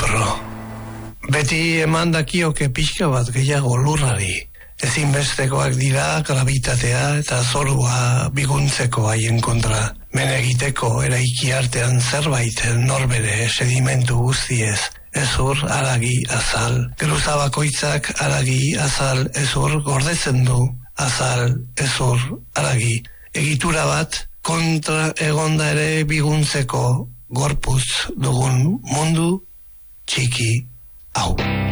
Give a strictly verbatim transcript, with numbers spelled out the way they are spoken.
Lurro. Beti eman dakioke pixka bat gehiago lurrari. Ezinbestekoak dira gravitatea eta zorua biguntzeko haien kontra. Men egiteko eraiki artean zerbait norbere sedimentu guztiez. Ezur, aragi, azal. Geruza bakoitzak aragi, azal, ezur gordetzen du. Azal, ezur, aragi. Egitura bat kontra egonda ere biguntzeko gorputz dugun mundu txiki hau.